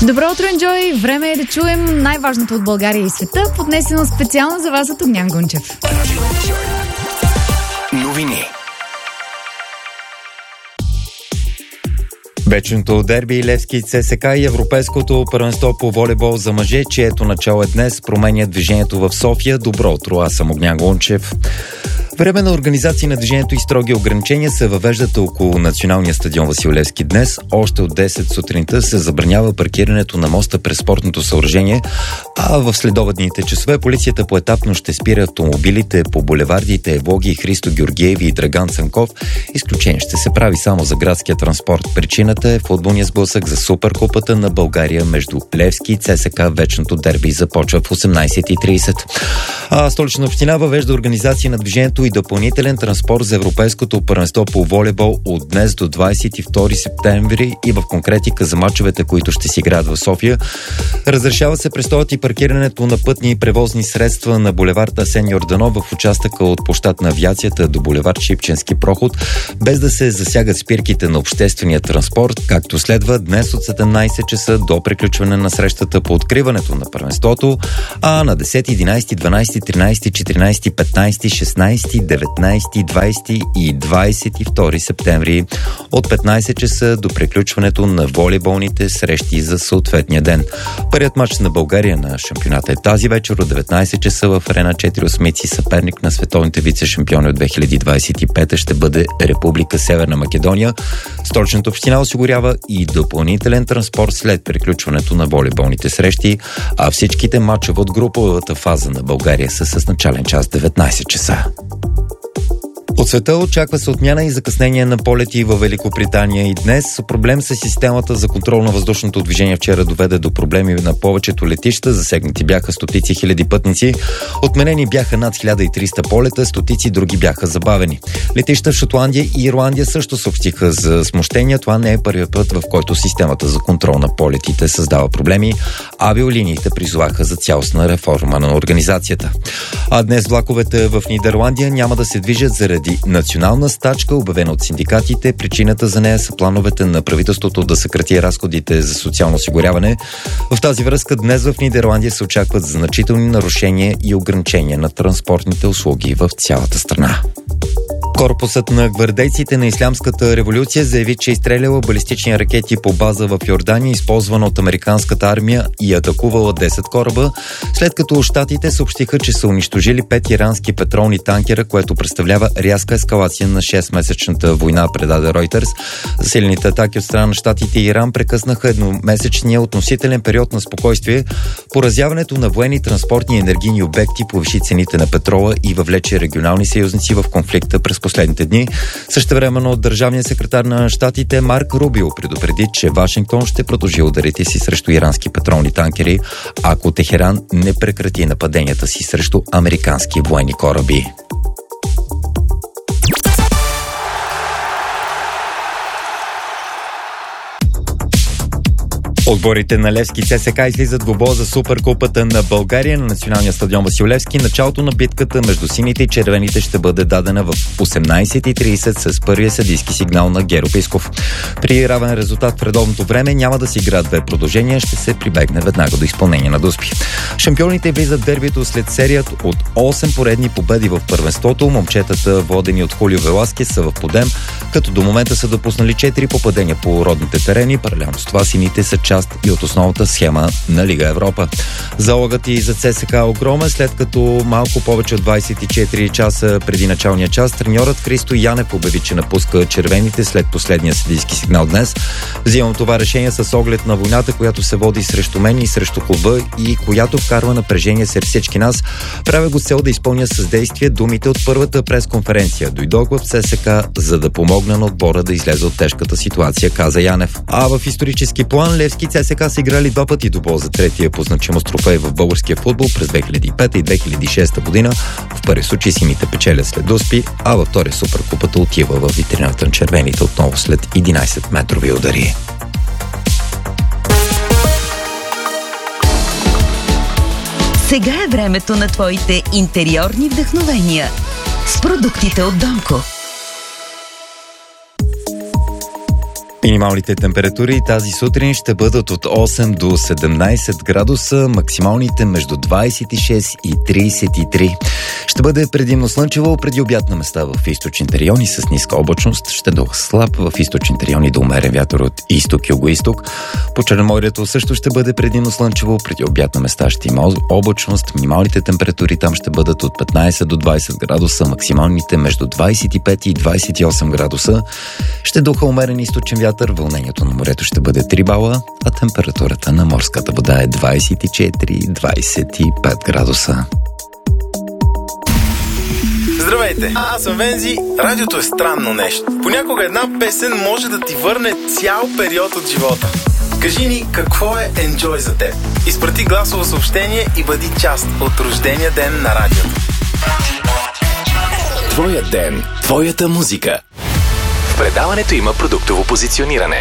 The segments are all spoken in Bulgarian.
Добро утро, Enjoy! Време е да чуем най-важното от България и света, поднесено специално за вас от Огнян Гунчев. Новини. Вечното дерби Левски ЦСКА и Европейското първенство по волейбол за мъже, чието начало е днес, променя движението в София. Добро утро, аз съм Огнян Гунчев. Временна организация на движението и строги ограничения се въвеждат около националния стадион Васил Левски днес. Още от 10 сутринта се забранява паркирането на моста през спортното съоръжение, а в следобедните часове полицията поетапно ще спира автомобилите по булевардите Евлоги, Христо Георгиеви и Драган Цанков. Изключение ще се прави само за градския транспорт. Причината е футболния сблъсък за Суперкупата на България между Левски и ЦСКА. Вечното дерби започва в 18:30. Столична община въвежда организация на движението и допълнителен транспорт за Европейското първенство по волейбол от днес до 22 септември и в конкретика за мачовете, които ще си играят в София. Разрешава се престоят и паркирането на пътни и превозни средства на булевард Асен Йорданов в участъка от площад на авиацията до булевард Шипченски проход, без да се засягат спирките на обществения транспорт, както следва днес от 17 часа до приключване на срещата по откриването на първенството, а на 10, 11, 12, 13, 14, 15, 16, 19, 20 и 22 септември от 15 часа до приключването на волейболните срещи за съответния ден. Първият мач на България на шампионата е тази вечер от 19 часа в Арена 4 осмици. Съперник на световните вице-шампиони от 2025 ще бъде Република Северна Македония. Столичната община осигурява и допълнителен транспорт след приключването на волейболните срещи, а всичките мачове от груповата фаза на България са с начален час 19 часа. От света очаква се отмяна и закъснение на полети във Великобритания и днес. Проблем с системата за контрол на въздушното движение вчера доведе до проблеми на повечето летища. Засегнати бяха стотици хиляди пътници. Отменени бяха над 1300 полета, стотици други бяха забавени. Летища в Шотландия и Ирландия също съобщиха за смущения. Това не е първият път, в който системата за контрол на полетите създава проблеми. Авиолиниите призоваха за цялостна реформа на организацията. А днес влаковете в Нидерландия няма да се движат заради национална стачка, обявена от синдикатите. Причината за нея са плановете на правителството да съкрати разходите за социално осигуряване. В тази връзка днес в Нидерландия се очакват значителни нарушения и ограничения на транспортните услуги в цялата страна. Корпусът на гвардейците на Ислямската революция заяви, че е изстреляла балистични ракети по база в Йордания, използвана от американската армия, и атакувала 10 кораба, след като щатите съобщиха, че са унищожили 5 ирански петролни танкера, което представлява рязка ескалация на 6-месечната война, предаде Reuters. Засилените атаки от страна на щатите и Иран прекъснаха едномесечния относителен период на спокойствие. Поразяването на военни, транспортни и енергийни обекти повиши цените на петрола и въвлече регионални съюзници в конфликта през последните дни. Същевременно държавният секретар на щатите Марк Рубио предупреди, че Вашингтон ще продължи ударите си срещу ирански петролни танкери, ако Техеран не прекрати нападенията си срещу американски военни кораби. Отборите на Левски и ЦСКА излизат в двубой за Суперкупата на България на националния стадион Васил Левски. Началото на битката между сините и червените ще бъде дадена в 18:30 с първия съдийски сигнал на Геро Писков. При равен резултат в редовното време няма да се играят две продължения, ще се прибегне веднага до изпълнение на дуспи. Шампионите влизат в дербито след серият от 8 поредни победи в първенството. Момчетата, водени от Хулио Веласкес, са в подем, като до момента са допуснали 4 попадения по родните терени. Паралелно с това сините са част и от основната схема на Лига Европа. Залогът и за ЦСКА е огромен, след като малко повече от 24 часа преди началния час треньорът Христо Янев обяви, че напуска червените след последния съдийски сигнал днес. Взимам това решение с оглед на войната, която се води срещу мен и срещу клуба и която вкарва напрежение сред всички нас. Правя го с цел да изпълня с действие думите от първата пресконференция. Дойдох в ЦСКА, за да помогна на отбора да излезе от тежката ситуация, каза Янев. А в исторически план Левски ЦСКА са играли два пъти двубой за третия по значимост трофей в българския футбол през 2005 и 2006 година. В първи случай сините печелят след дуспи, а във втория Суперкупата отива в витрината на червените отново след 11-метрови удари. Сега е времето на твоите интериорни вдъхновения с продуктите от Донко. Минималните температури тази сутрин ще бъдат от 8 до 17 градуса, максималните между 26 и 33. Ще бъде предимно слънчево, преди обяд на места в източните райони с ниска облачност. Ще духа слаб в източните райони до умерен вятър от изток-юго-исток. По Черноморието също ще бъде предимно слънчево, преди обяд на места ще има облачност. Минималните температури там ще бъдат от 15 до 20 градуса, максималните между 25 и 28 градуса. Ще духа умерен източен вятър. Вълнението на морето ще бъде 3 бала, а температурата на морската вода е 24-25 градуса. Здравейте, аз съм Вензи. Радиото е странно нещо. Понякога една песен може да ти върне цял период от живота. Кажи ни какво е Enjoy за теб. Изпрати гласово съобщение и бъди част от рождения ден на радиото. Твоя ден, твоята музика. В предаването има продуктово позициониране.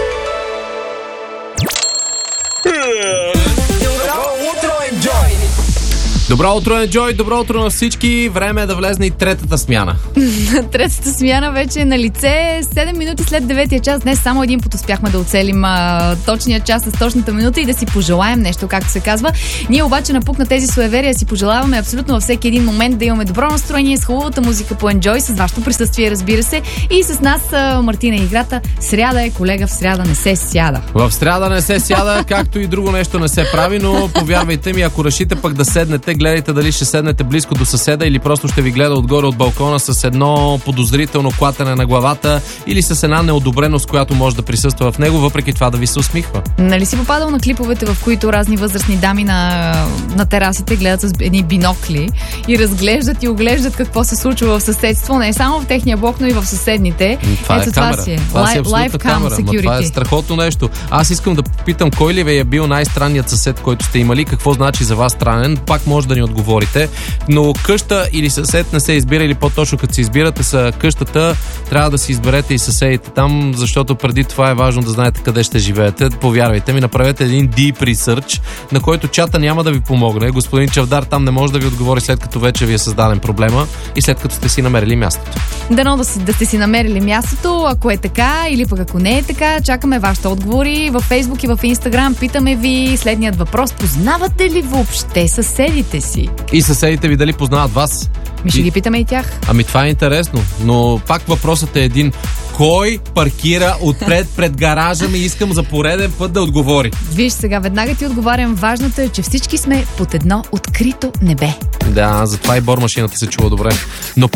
Добро утро, Enjoy! Добро утро на всички! Време е да влезне и третата смяна. Третата смяна вече е на лице. 7 минути след 9-я час. Днес само един път успяхме да оцелим точния час с точната минута и да си пожелаем нещо, както се казва. Ние обаче напук на тези суеверия си пожелаваме абсолютно във всеки един момент да имаме добро настроение с хубавата музика по Enjoy, с вашето присъствие, разбира се. И с нас Мартина и играта. Сряда е, колега, в сряда не се сяда. В сряда не се сяда, както и друго нещо не се прави, но повярвайте ми, ако решите пък да седнете, гледайте дали ще седнете близко до съседа или просто ще ви гледа отгоре от балкона с едно подозрително клатене на главата или с една неодобреност, която може да присъства в него, въпреки това да ви се усмихва. Нали си попадал на клиповете, в които разни възрастни дами на терасите гледат с едни бинокли и разглеждат и оглеждат какво се случва в съседство, не само в техния блок, но и в съседните. Това е камера. Това си е. Това си абсолютна камера. Това е страхотно нещо. Аз искам да попитам, кой ли ви е бил най-странният съсед, който сте имали? Какво значи за вас странен? Пак може да ни отговорите. Но къща или съсед не се избира, или по-точно като се избирате са къщата, трябва да си изберете и съседите там, защото преди това е важно да знаете къде ще живеете. Повярвайте ми, направете един deep research, на който чата няма да ви помогне. Господин Чавдар там не може да ви отговори след като вече ви е създаден проблема и след като сте си намерили мястото. Дано да сте си намерили мястото, ако е така или пък ако не е така, чакаме вашите отговори във Фейсбук и в Инстаграм. Питаме ви следният въпрос: познавате ли въобще съседите си? И съседите ви дали познават вас? Ще ги питаме и тях. Ами това е интересно, но пак въпросът е един: кой паркира отпред пред гаража ми? Искам за пореден път да отговори. Виж, сега веднага ти отговарям. Важното е, че всички сме под едно открито небе. Да, затова и бормашината се чува добре. Но